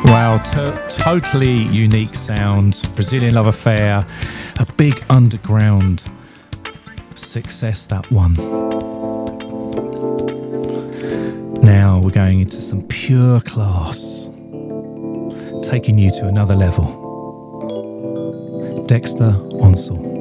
Wow, totally unique sound. Brazilian Love Affair, a big underground success, that one. Now we're going into some pure class, taking you to another level. Dexter Onsel.